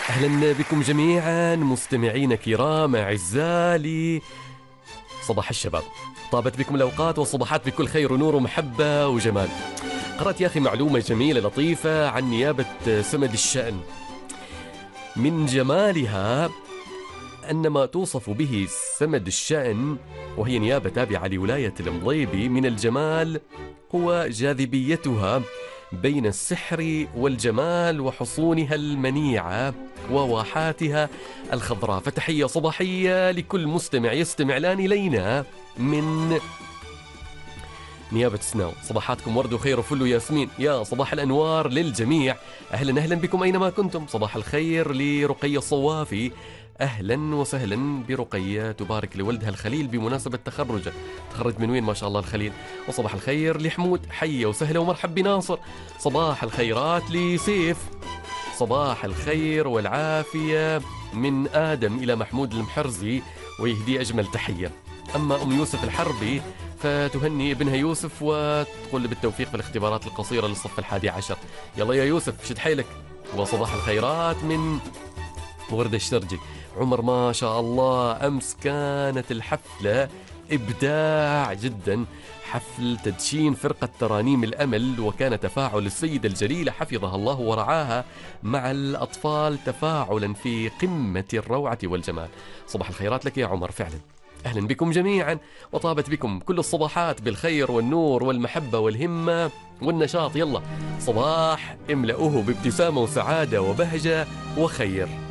أهلا بكم جميعا مستمعين كرام أعزائي. صباح الشباب، طابت بكم الأوقات والصباحات بكل خير ونور ومحبة وجمال. قرأت يا أخي معلومة جميلة لطيفة عن نيابة سمد الشأن. من جمالها أن ما توصف به سمد الشأن، وهي نيابة تابعة لولاية المضيبي، من الجمال هو جاذبيتها بين السحر والجمال وحصونها المنيعة وواحاتها الخضراء. فتحية صباحية لكل مستمع يستمع لان إلينا من نيابة سناو. صباحاتكم ورد وخير وفل وياسمين، يا صباح الأنوار للجميع. أهلا بكم أينما كنتم. صباح الخير لرقية الصوافي، أهلا وسهلا برقية، تبارك لولدها الخليل بمناسبة تخرجه. تخرج من وين ما شاء الله الخليل. وصباح الخير لحمود، حية وسهلا ومرحب بناصر. صباح الخيرات لسيف، صباح الخير والعافية من آدم إلى محمود المحرزي ويهدي أجمل تحية. أما أم يوسف الحربي فتهني ابنها يوسف وتقول بالتوفيق في الاختبارات القصيرة للصف 11. يلا يا يوسف شد حيلك. وصباح الخيرات من وردة الشرجي. عمر ما شاء الله أمس كانت الحفلة إبداع جدا، حفل تدشين فرقة ترانيم الأمل، وكان تفاعل السيدة الجليلة حفظها الله ورعاها مع الأطفال تفاعلا في قمة الروعة والجمال. صباح الخيرات لك يا عمر فعلا. أهلا بكم جميعا، وطابت بكم كل الصباحات بالخير والنور والمحبة والهمة والنشاط. يلا صباح املأوه بابتسامة وسعادة وبهجة وخير.